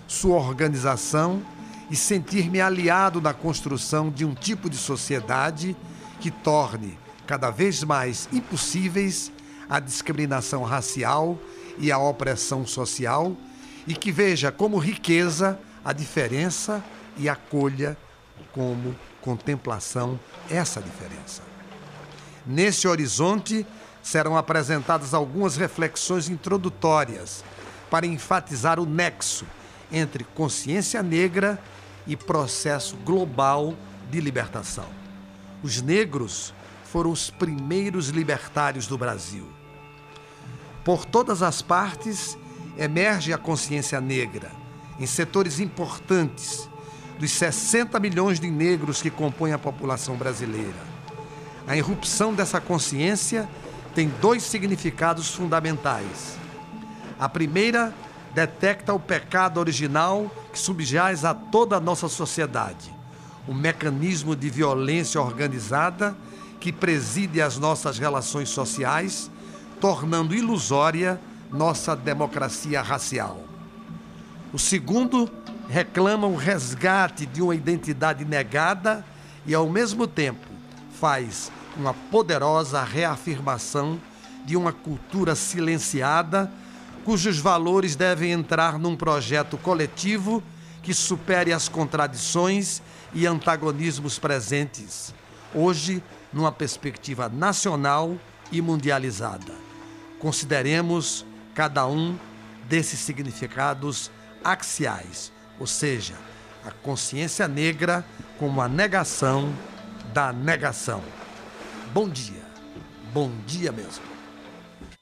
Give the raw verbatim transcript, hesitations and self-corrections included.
sua organização e sentir-me aliado na construção de um tipo de sociedade que torne cada vez mais impossíveis a discriminação racial e a opressão social e que veja como riqueza a diferença e acolha como contemplação essa diferença. Nesse horizonte, serão apresentadas algumas reflexões introdutórias para enfatizar o nexo entre consciência negra e processo global de libertação. Os negros foram os primeiros libertários do Brasil. Por todas as partes, emerge a consciência negra, em setores importantes, dos sessenta milhões de negros que compõem a população brasileira. A irrupção dessa consciência tem dois significados fundamentais. A primeira detecta o pecado original que subjaz a toda a nossa sociedade, o mecanismo de violência organizada que preside as nossas relações sociais, tornando ilusória nossa democracia racial. O segundo reclama o resgate de uma identidade negada e, ao mesmo tempo, faz uma poderosa reafirmação de uma cultura silenciada, cujos valores devem entrar num projeto coletivo que supere as contradições e antagonismos presentes, hoje numa perspectiva nacional e mundializada. Consideremos cada um desses significados axiais, ou seja, a consciência negra como a negação da negação. Bom dia, bom dia mesmo.